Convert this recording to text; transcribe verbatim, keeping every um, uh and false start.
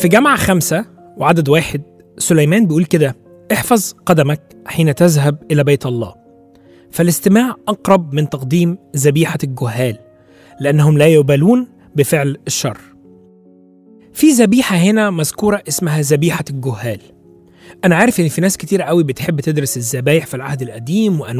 في جامعة خمسة وعدد واحد سليمان بيقول كده: احفظ قدمك حين تذهب إلى بيت الله، فالاستماع أقرب من تقديم ذبيحة الجهال، لأنهم لا يبالون بفعل الشر. في ذبيحة هنا مذكورة اسمها ذبيحة الجهال. أنا عارف إن في ناس كتير قوي بتحب تدرس الذبايح في العهد القديم وأنواع